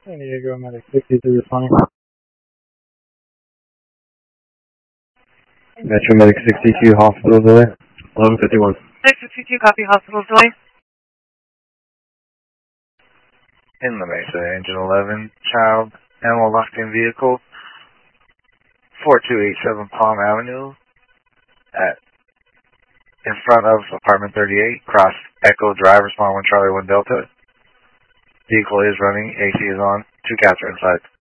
San Diego Medic 63 responding. Metro Medic 62, hospital delay. 1151. 662, copy, hospital delay. In La Mesa, engine 11, child, animal locked in vehicle, 4287 Palm Avenue, in front of apartment 38, cross Echo Drive, respond 1 Charlie 1 Delta. Vehicle is running, AC is on, 2 cats are inside.